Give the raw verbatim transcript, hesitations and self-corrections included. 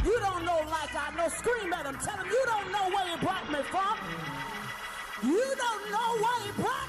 You don't know like I know. Scream at him. Tell him you don't know where he brought me from. You don't know where he brought